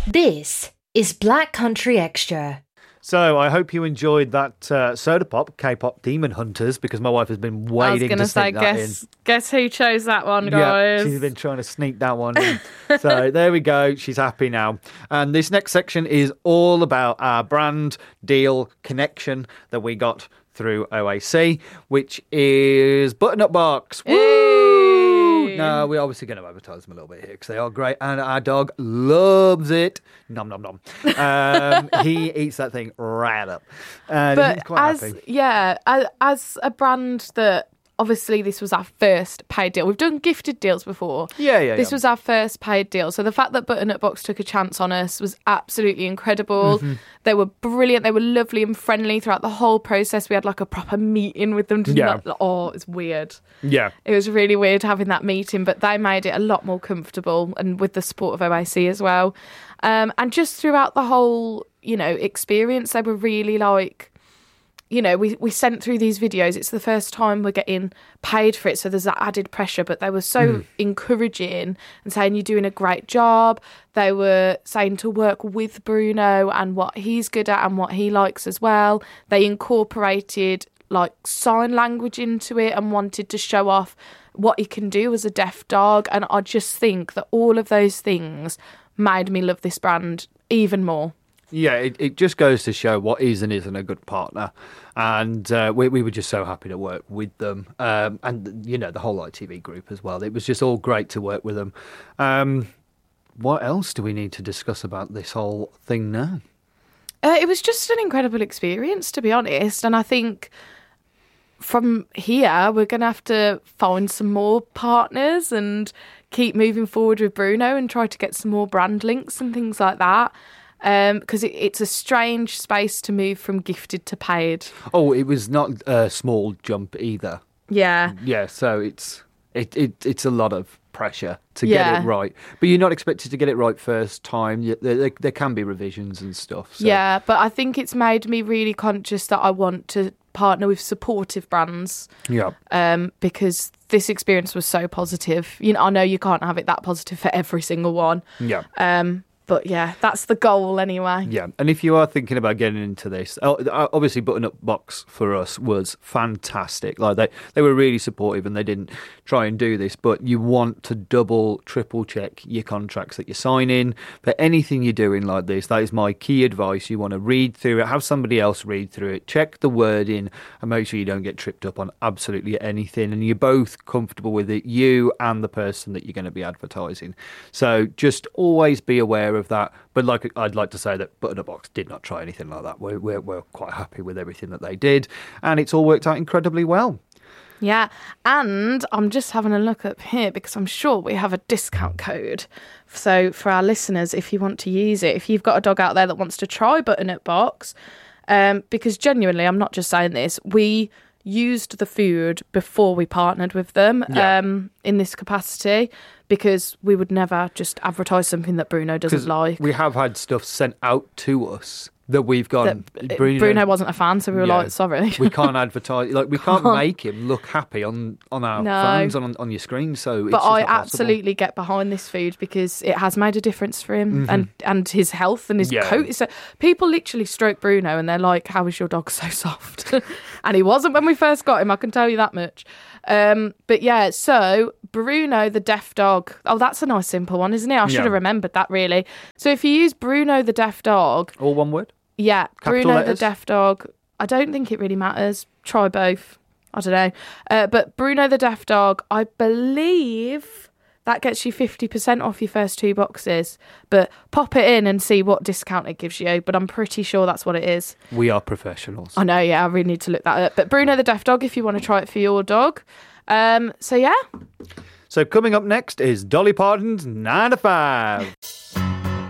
This is Black Country Extra. So I hope you enjoyed that Soda Pop, K-pop Demon Hunters, because my wife has been waiting to sneak that in. Guess who chose that one, guys? Yeah, she's been trying to sneak that one in. So there we go. She's happy now. And this next section is all about our brand deal connection that we got through OAC, which is Button Up Box. Woo! No, we're obviously going to advertise them a little bit here because they are great, and our dog loves it. Nom nom nom. He eats that thing right up, and he's quite happy. Yeah, as a brand that. Obviously, this was our first paid deal. We've done gifted deals before. This was our first paid deal. So the fact that Button Up Box took a chance on us was absolutely incredible. Mm-hmm. They were brilliant. They were lovely and friendly throughout the whole process. We had like a proper meeting with them. It's weird. Yeah. It was really weird having that meeting, but they made it a lot more comfortable and with the support of OAC as well. And just throughout the whole, experience, they were really like, we sent through these videos. It's the first time we're getting paid for it, so there's that added pressure. But they were so encouraging and saying, you're doing a great job. They were saying to work with Bruno and what he's good at and what he likes as well. They incorporated like sign language into it and wanted to show off what he can do as a deaf dog. And I just think that all of those things made me love this brand even more. Yeah, it just goes to show what is and isn't a good partner. And we were just so happy to work with them. And, the whole ITV group as well. It was just all great to work with them. What else do we need to discuss about this whole thing now? It was just an incredible experience, to be honest. And I think from here, we're going to have to find some more partners and keep moving forward with Bruno and try to get some more brand links and things like that. Because it's a strange space to move from gifted to paid. Oh, it was not a small jump either. Yeah. Yeah, so it's a lot of pressure to get it right. But you're not expected to get it right first time. There can be revisions and stuff. So. Yeah, but I think it's made me really conscious that I want to partner with supportive brands. Yeah. Because this experience was so positive. I know you can't have it that positive for every single one. Yeah. But yeah, that's the goal anyway. Yeah, and if you are thinking about getting into this, obviously Button Up Box for us was fantastic. Like they were really supportive and they didn't try and do this, but you want to double, triple check your contracts that you sign in. But anything you're doing like this, that is my key advice. You want to read through it, have somebody else read through it, check the wording and make sure you don't get tripped up on absolutely anything. And you're both comfortable with it, you and the person that you're going to be advertising. So just always be aware of that. But I'd like to say that Button Up Box did not try anything like that. We're quite happy with everything that they did, and it's all worked out incredibly well. Yeah, and I'm just having a look up here because I'm sure we have a discount code. So for our listeners, if you want to use it, if you've got a dog out there that wants to try Button Up Box, because genuinely, I'm not just saying this, we used the food before we partnered with them in this capacity, because we would never just advertise something that Bruno doesn't like. We have had stuff sent out to us that we've gone... Bruno wasn't a fan, so we were like, sorry. We can't advertise... we can't make him look happy on our phones, on your screen, so but I absolutely get behind this food because it has made a difference for him and his health and his coat. So people literally stroke Bruno and they're like, how is your dog so soft? And he wasn't when we first got him, I can tell you that much. But yeah, so Bruno the deaf dog. Oh, that's a nice simple one, isn't it? I should have remembered that, really. So if you use Bruno the deaf dog... All one word? Yeah, Capital Bruno letters? the deaf dog. I don't think it really matters. Try both. I don't know. But Bruno the deaf dog, I believe that gets you 50% off your first 2 boxes. But pop it in and see what discount it gives you. But I'm pretty sure that's what it is. We are professionals. I know, yeah, I really need to look that up. But Bruno the deaf dog, if you want to try it for your dog. So yeah. So coming up next is Dolly Parton's 9 to 5.